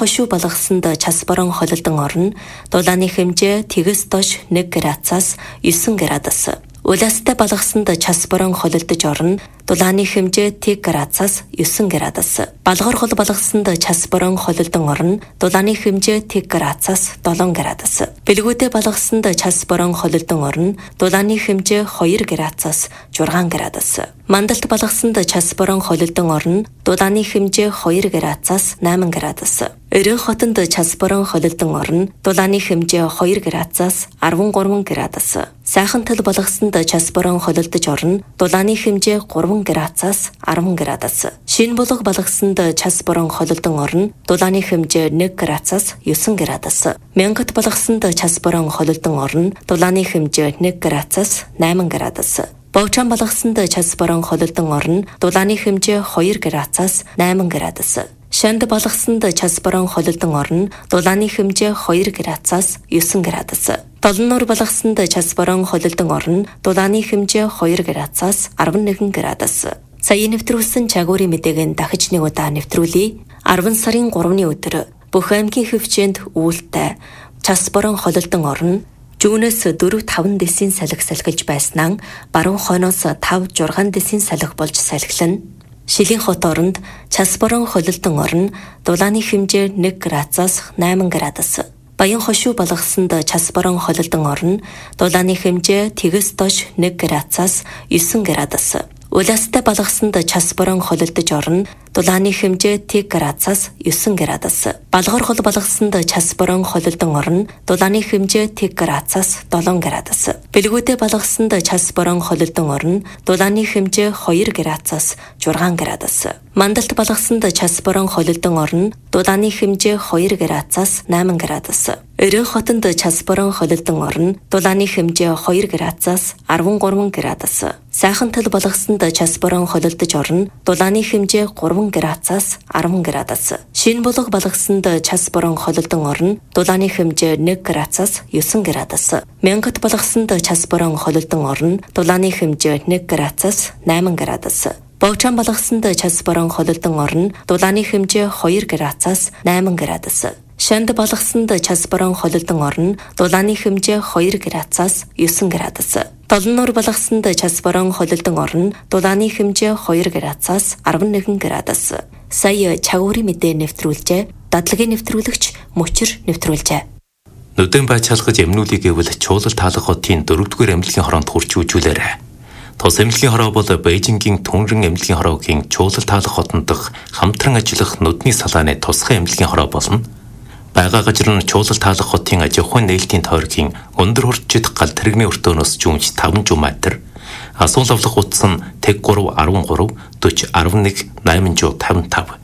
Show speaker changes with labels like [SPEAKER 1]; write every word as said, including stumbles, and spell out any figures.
[SPEAKER 1] хошуу болгосонд час борон холилдон орно. Дулааны хэмжээ тэгээс доош нэг градусаас девять градус. Улаастай болгосонд час борон холилдож орно. Дулааны хэмжээ тэг градусаас девять градус. Балгар хол болгосонд час борон холилдон орно. Дулааны хэмжээ тэг градусаас seven градус. Бэлгүүтэй болгосонд час борон холилдон орно. Дулааны хэмжээ two градусаас six градус. Мандалт болгосонд час борон холилдон орно. Дулааны хэмжээ two градусаас eight градус. Өрөн хотонд час борон холилдон орно. Дулааны хэмжээ two градусаас thirteen градус. Сайхантал болгосонд час борон холилдож орно. Дулааны хэмжээ three градусаас ten градус. Шин булга болгосонд час борон холилдон орно. Дулааны хэмжээ one градусаас nine градус. Мянгат болгосонд час борон холилдон орно. Дулааны хэмжээ one градусаас eight градус. Бовчан болгосонд час борон холилдон орно. Дулааны хэмжээ two градусаас eight градус. Шанд болгосонд час борон холилдон орно. Дулааны хэмжээ two градусаас nine градус. Толноор болгосонд час борон холилдон орно. Дулааны хэмжээ two градусаас eleven градус. Сая нэвтрүүлсэн чагуурын мэдээгийн дахиж нэг удаа нэвтрүүлье. ten сарын three-ны өдөр бүх аймгийн хөвчөнд үүлтэй час борон холилдон орно. Жүүнээс four five дэсийн салхи салхилж байснаа баруун хойноос five six дэсийн салхи болж салхилна. Шилийн хот оронд час борон холилдон орно. Дулааны хэмжээ one градусаас eight градус. Баян хошуу болгосонд час борон холилдон орно. Дулааны хэмжээ тэгээс доош one градусаас nine градус. Улаастай болгосонд час борон холилдож орно. Дулааны хэмжээ тэг градусаас nine градус. Балгар хол болгосонд час борон холилдон орно. Дулааны хэмжээ тэг градусаас seven градус. Бэлгүүтэй болгосонд час борон холилдон орно. Дулааны хэмжээ two градусаас six градус. Мандалт болгосонд час борон холилдон орно. Дулааны хэмжээ two градусаас eight градус. Өрөн хотонд час борон холилдон орно. Дулааны хэмжээ two градусаас thirteen градус. Сайхантал болгосонд час борон холилдож орно. Дулааны хэмжээ three градусаас ten градус. Шин булга болгосонд час борон холилдон орно. Дулааны хэмжээ one градусаас nine градус. Мянгат болгосонд час борон холилдон орно. Дулааны хэмжээ one градусаас eight градус. Бовчан болгосонд час борон холилдон орно. Дулааны хэмжээ two градусаас eight градус. Шанд болгосонд час борон холилдон орно. Дулааны хэмжээ two градусаас nine градус. Толноор болгосонд час борон холилдон орно. Дулааны хэмжээ two градусаас eleven градус. Сая чагуурын мэдээ нэвтрүүлжээ. Дадлагын нэвтрүүлэгч Мөчр нэвтрүүлжээ.
[SPEAKER 2] Нүдэн байцаалгаж эмнүүлийг гэвэл чуулал таалах хотын дөрөвдүгээр эмнэлгийн хороонд хурж үзүүлээрэ. Тус эмнэлгийн хороо бол Бээжингийн Түнрэн эмнэлгийн хороогийн чуулал таалах хотон дох хамтран ажиллах нүдний салааны тусгай эмнэлгийн хороо болно. Бага газар нь чуулал таалах хотын аж ахуйн нээлтийн тойргийн өндөр хурцчид гал тэрэгний өртөөнөөс жүүмж five км. Асуул авлах утас нь тэг three thirteen forty eleven eight five five.